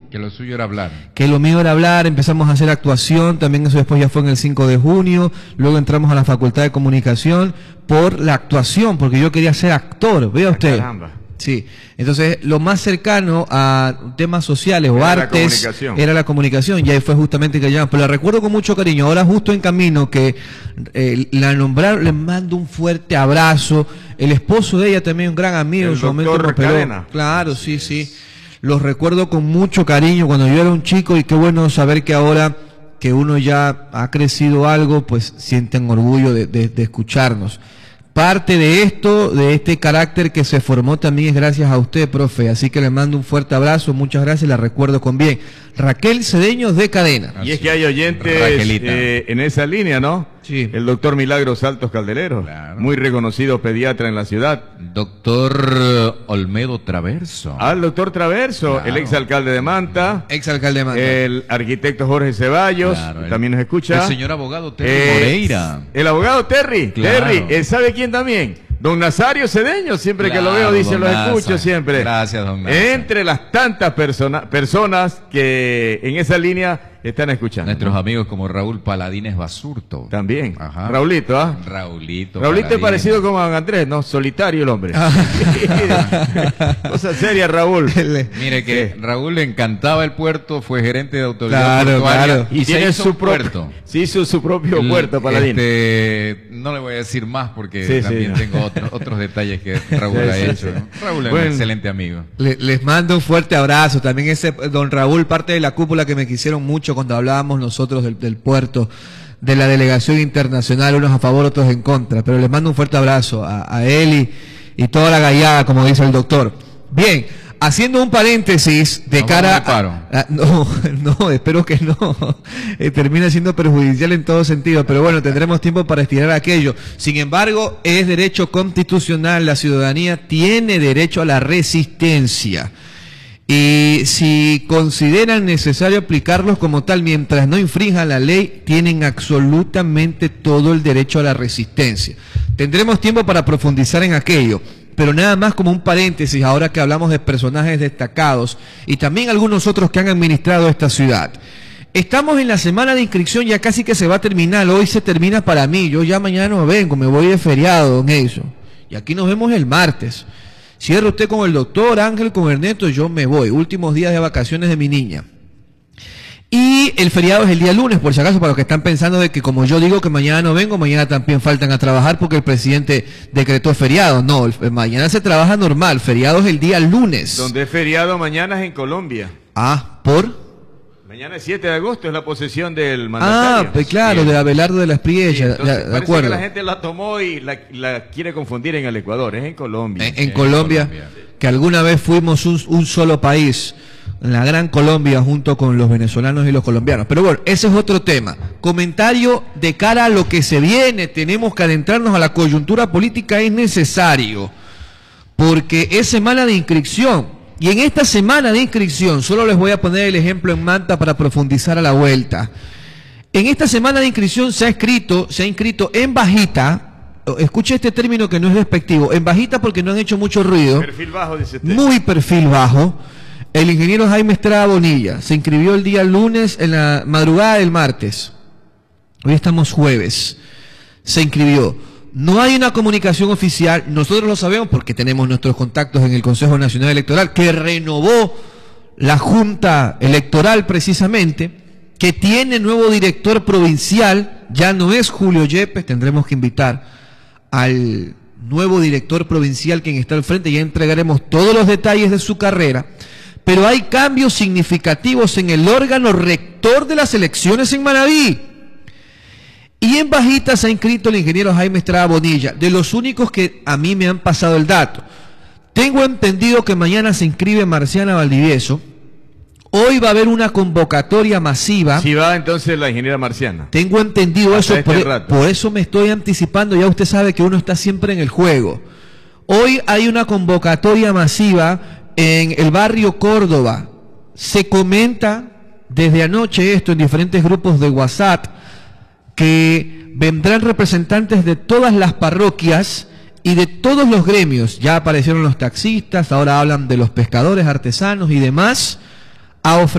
Que lo suyo era hablar. Que lo mío era hablar, empezamos a hacer actuación, también eso después ya fue en el 5 de junio, luego entramos a la Facultad de Comunicación por la actuación, porque yo quería ser actor, vea usted. Caramba. Sí, entonces lo más cercano a temas sociales o artes era la comunicación, y ahí fue justamente que llamamos, pero la recuerdo con mucho cariño. Ahora justo en camino que la nombraron, le mando un fuerte abrazo. El esposo de ella también un gran amigo, en su momento me operó. Cadena. Claro, sí, sí. Los recuerdo con mucho cariño cuando yo era un chico, y qué bueno saber que ahora que uno ya ha crecido algo, pues sienten orgullo de escucharnos. Parte de esto, de este carácter que se formó también es gracias a usted, profe. Así que le mando un fuerte abrazo, muchas gracias, la recuerdo con bien. Raquel Cedeños de Cadena. Y es que hay oyentes en esa línea, ¿no? Sí. El doctor Milagros Altos Calderero, claro, muy reconocido pediatra en la ciudad. Doctor Olmedo Traverso. Al doctor Traverso, claro, el exalcalde de Manta. Exalcalde de Manta. El arquitecto Jorge Ceballos, claro, también nos escucha. El señor abogado Terry Moreira. El abogado Terry. Claro. Terry, ¿sabe quién también? Don Nazario Cedeños, siempre claro, que lo veo, dice, lo escucho siempre. Gracias, don Nazario. Entre las tantas personas que en esa línea están escuchando. Nuestros amigos como Raúl Paladines Basurto. También. Ajá. Raulito, ¿ah? Raulito es parecido como a Andrés, ¿no? Solitario el hombre. Cosa seria, Raúl. Mire que Raúl le encantaba el puerto, fue gerente de autoridad portuaria. Claro. Y tiene su puerto. Sí, hizo su propio puerto, Paladines. No le voy a decir más porque también tengo otros detalles que Raúl ha hecho, ¿no? Raúl es un excelente amigo. Les mando un fuerte abrazo. También ese don Raúl, parte de la cúpula que me quisieron mucho cuando hablábamos nosotros del puerto, de la delegación internacional, unos a favor, otros en contra. Pero les mando un fuerte abrazo a él y toda la gallada, como dice el doctor. Bien, haciendo un paréntesis de cara no, espero que no termine siendo perjudicial en todo sentido, pero bueno, tendremos tiempo para estirar aquello. Sin embargo, es derecho constitucional, la ciudadanía tiene derecho a la resistencia. Y si consideran necesario aplicarlos como tal, mientras no infrinjan la ley, tienen absolutamente todo el derecho a la resistencia. Tendremos tiempo para profundizar en aquello, pero nada más como un paréntesis, ahora que hablamos de personajes destacados y también algunos otros que han administrado esta ciudad. Estamos en la semana de inscripción, ya casi que se va a terminar, hoy se termina para mí, yo ya mañana no vengo, me voy de feriado, don Edson, y aquí nos vemos el martes. Cierra usted con el doctor Ángel, con Ernesto, yo me voy. Últimos días de vacaciones de mi niña. Y el feriado es el día lunes, por si acaso, para los que están pensando de que como yo digo que mañana no vengo, mañana también faltan a trabajar porque el presidente decretó feriado. No, mañana se trabaja normal, feriado es el día lunes. Donde es feriado mañana es en Colombia. Ah, ¿por? Mañana es 7 de agosto, es la posesión del mandatario. Ah, pues claro, de Abelardo de las Priellas, sí, de acuerdo. Que la gente la tomó y la quiere confundir en el Ecuador, es en Colombia. En Colombia, que alguna vez fuimos un solo país, en la gran Colombia, junto con los venezolanos y los colombianos. Pero bueno, ese es otro tema. Comentario de cara a lo que se viene, tenemos que adentrarnos a la coyuntura política, es necesario, porque es semana de inscripción. Y en esta semana de inscripción, solo les voy a poner el ejemplo en Manta para profundizar a la vuelta. En esta semana de inscripción se ha inscrito en bajita, escuche este término que no es despectivo, en bajita porque no han hecho mucho ruido. Perfil bajo, dice usted. Muy perfil bajo. El ingeniero Jaime Estrada Bonilla se inscribió el día lunes en la madrugada del martes. Hoy estamos jueves. Se inscribió. No hay una comunicación oficial, nosotros lo sabemos porque tenemos nuestros contactos en el Consejo Nacional Electoral, que renovó la Junta Electoral precisamente, que tiene nuevo director provincial, ya no es Julio Yepes, tendremos que invitar al nuevo director provincial quien está al frente, ya entregaremos todos los detalles de su carrera, pero hay cambios significativos en el órgano rector de las elecciones en Manabí. Y en bajita se ha inscrito el ingeniero Jaime Estrada Bonilla, de los únicos que a mí me han pasado el dato. Tengo entendido que mañana se inscribe Marciana Valdivieso. Hoy va a haber una convocatoria masiva. Si va entonces la ingeniera Marciana. Tengo entendido eso, por eso me estoy anticipando, ya usted sabe que uno está siempre en el juego. Hoy hay una convocatoria masiva en el barrio Córdoba. Se comenta desde anoche esto en diferentes grupos de WhatsApp, que vendrán representantes de todas las parroquias y de todos los gremios. Ya aparecieron los taxistas, ahora hablan de los pescadores, artesanos y demás, a ofrecer